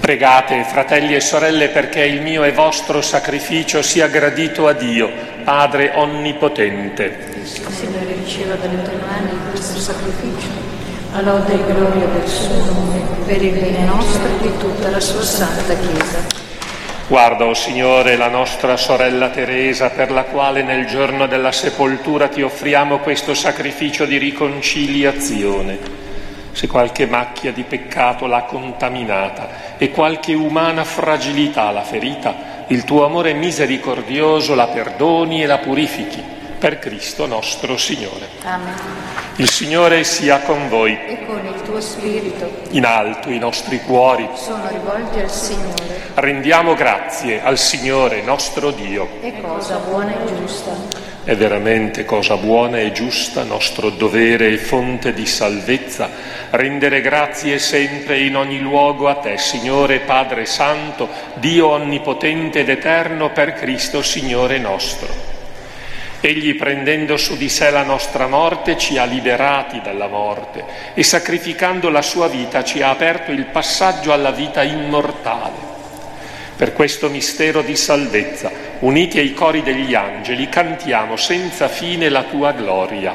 Pregate, fratelli e sorelle, perché il mio e vostro sacrificio sia gradito a Dio, Padre Onnipotente. Il Signore riceva dalle tue mani questo sacrificio, a lode e gloria del suo nome, per il bene nostro e di tutta la sua santa Chiesa. Guarda, o Signore, la nostra sorella Teresa, per la quale nel giorno della sepoltura ti offriamo questo sacrificio di riconciliazione. Se qualche macchia di peccato l'ha contaminata e qualche umana fragilità l'ha ferita, il tuo amore misericordioso la perdoni e la purifichi. Per Cristo nostro Signore. Amen. Il Signore sia con voi. E con il tuo spirito. In alto i nostri cuori Sono rivolti al Signore. rendiamo grazie al Signore nostro Dio. È cosa buona e giusta. È veramente cosa buona e giusta, nostro dovere e fonte di salvezza, rendere grazie sempre e in ogni luogo a Te, Signore Padre Santo, Dio Onnipotente ed Eterno, per Cristo Signore nostro. Egli, prendendo su di sé la nostra morte, ci ha liberati dalla morte e, sacrificando la sua vita, ci ha aperto il passaggio alla vita immortale. Per questo mistero di salvezza, uniti ai cori degli angeli, cantiamo senza fine la tua gloria.